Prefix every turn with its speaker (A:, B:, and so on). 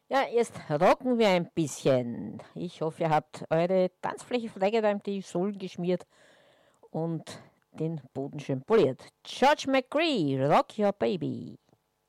A: Ja, jetzt rocken wir ein bisschen. Ich hoffe, ihr habt eure Tanzfläche freigeräumt, die Sohlen geschmiert und den Boden schön poliert. George McCree, Rock Your Baby.